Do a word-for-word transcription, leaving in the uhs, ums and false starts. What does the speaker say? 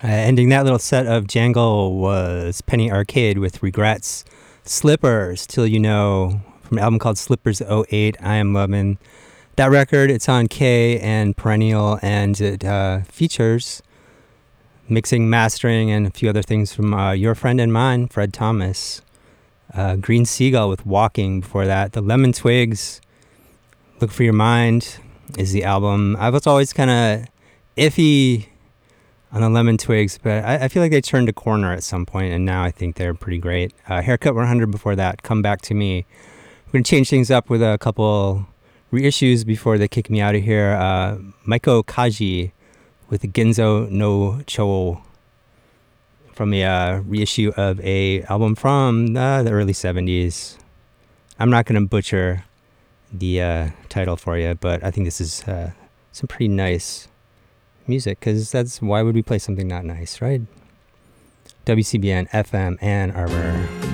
Uh, ending that little set of Jangle was Penny Arcade with Regrets. Slippers, Till You Know, from an album called Slippers oh eight. I am loving that record. It's on K and Perennial, and it uh, features mixing, mastering, and a few other things from uh, your friend and mine, Fred Thomas. Uh, Green Seagull with Walking before that. The Lemon Twigs, Look for Your Mind is the album. I was always kind of iffy on the Lemon Twigs, but I, I feel like they turned a corner at some point, and now I think they're pretty great. Uh, Haircut one hundred before that, Come Back to Me. We're going to change things up with a couple reissues before they kick me out of here. Uh, Maiko Kaji with Genzo no Cho from a uh, reissue of a album from uh, the early seventies. I'm not going to butcher the uh, title for you, but I think this is uh, some pretty nice music, because that's why would we play something not nice, right? W C B N F M Ann Arbor.